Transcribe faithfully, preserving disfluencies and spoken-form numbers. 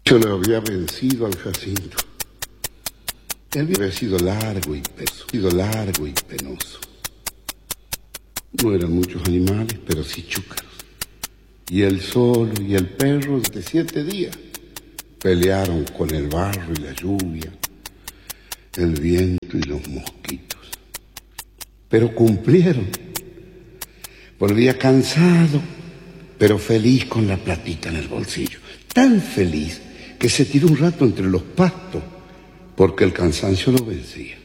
Yo le había vencido al Jacinto. El viaje había sido largo y penoso, sido largo y penoso. No eran muchos animales, pero sí chúcaros. Y él solo y el perro de siete días pelearon con el barro y la lluvia, el viento y los mosquitos. Pero cumplieron. Volvía cansado, pero feliz con la platita en el bolsillo. Tan feliz que se tiró un rato entre los pastos porque el cansancio lo vencía.